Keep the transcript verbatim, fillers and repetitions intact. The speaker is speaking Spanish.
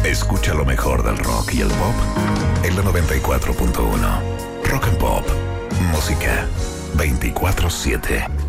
Escucha lo mejor del rock y el pop en la noventa y cuatro punto uno. Rock and Pop. Música veinticuatro siete.